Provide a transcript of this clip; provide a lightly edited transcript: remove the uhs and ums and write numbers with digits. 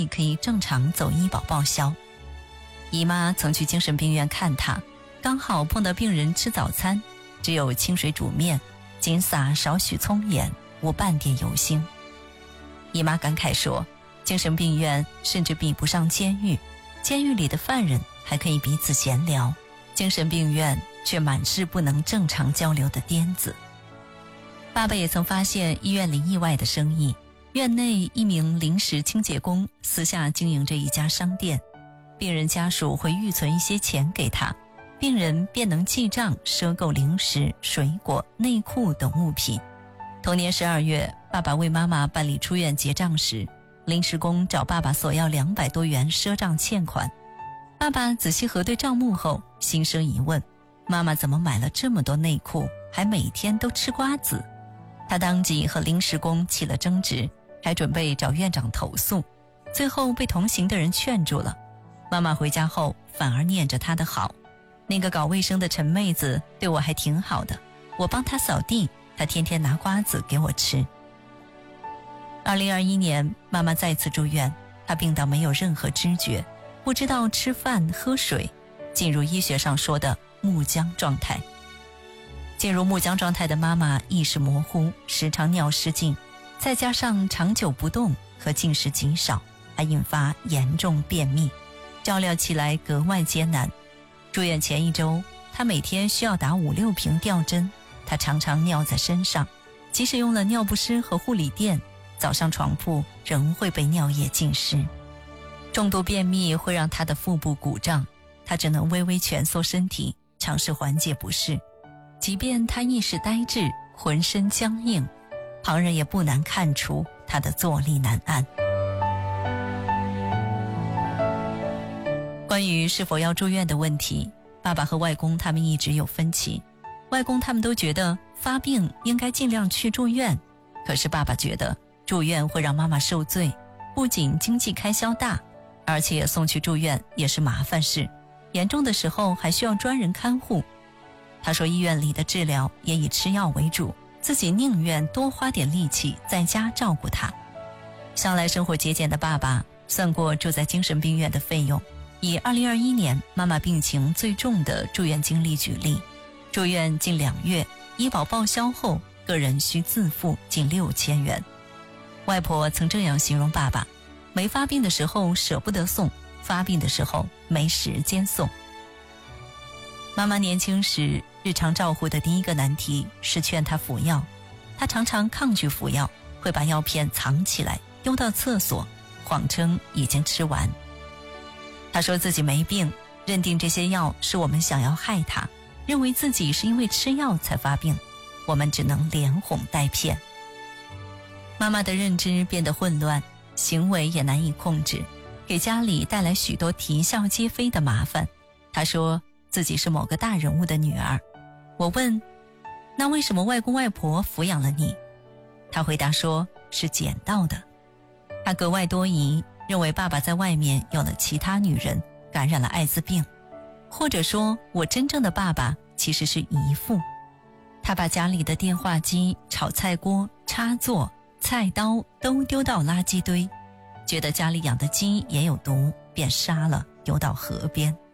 岁可以正常走医保报销。姨妈曾去精神病院看她，刚好碰到病人吃早餐，只有清水煮面，仅撒少许葱盐，无半点油腥。姨妈感慨说，精神病院甚至比不上监狱，监狱里的犯人还可以彼此闲聊，精神病院却满是不能正常交流的癫子。爸爸也曾发现医院里意外的生意，院内一名临时清洁工私下经营着一家商店，病人家属会预存一些钱给他，病人便能记账赊购零食、水果、内裤等物品。同年12月，爸爸为妈妈办理出院结账时，临时工找爸爸索要200多元赊账欠款。爸爸仔细核对账目后，心生疑问，妈妈怎么买了这么多内裤，还每天都吃瓜子？他当即和临时工起了争执，还准备找院长投诉，最后被同行的人劝住了。妈妈回家后反而念着他的好，那个搞卫生的陈妹子对我还挺好的，我帮她扫地，她天天拿瓜子给我吃。2021年，妈妈再次住院，她病到没有任何知觉，不知道吃饭喝水，进入医学上说的木僵状态。进入木僵状态的妈妈意识模糊，时常尿失禁，再加上长久不动和进食极少，还引发严重便秘，照料起来格外艰难。住院前1周，她每天需要打5-6瓶吊针，她常常尿在身上，即使用了尿不湿和护理垫，早上床铺仍会被尿液浸湿。重度便秘会让她的腹部鼓胀，她只能微微蜷缩身体，尝试缓解不适。即便她意识呆滞，浑身僵硬，旁人也不难看出她的坐立难安。关于是否要住院的问题，爸爸和外公他们一直有分歧。外公他们都觉得发病应该尽量去住院，可是爸爸觉得住院会让妈妈受罪，不仅经济开销大，而且送去住院也是麻烦事，严重的时候还需要专人看护。他说医院里的治疗也以吃药为主，自己宁愿多花点力气在家照顾他。向来生活节俭的爸爸算过住在精神病院的费用，以2021年妈妈病情最重的住院经历举例，住院近2月，医保报销后个人需自付近6000元。外婆曾这样形容爸爸，没发病的时候舍不得送，发病的时候没时间送。妈妈年轻时日常照护的第一个难题是劝她服药，她常常抗拒服药，会把药片藏起来丢到厕所，谎称已经吃完。她说自己没病，认定这些药是我们想要害她，认为自己是因为吃药才发病，我们只能连哄带骗。妈妈的认知变得混乱，行为也难以控制，给家里带来许多啼笑皆非的麻烦。她说自己是某个大人物的女儿。我问，那为什么外公外婆抚养了你？她回答说是捡到的。她格外多疑，认为爸爸在外面有了其他女人，感染了艾滋病，或者说我真正的爸爸其实是姨父。她把家里的电话机、炒菜锅、插座、菜刀都丢到垃圾堆，觉得家里养的鸡也有毒，便杀了丢到河边。